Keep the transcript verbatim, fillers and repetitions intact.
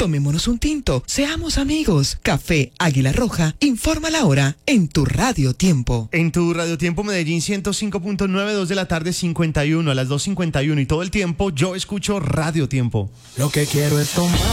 Tomémonos un tinto, seamos amigos. Café Águila Roja, informa la hora en tu Radio Tiempo. En tu Radio Tiempo Medellín ciento cinco punto nueve, dos de la tarde cincuenta y uno, a las dos cincuenta y uno y todo el tiempo yo escucho Radio Tiempo. Lo que quiero es tomar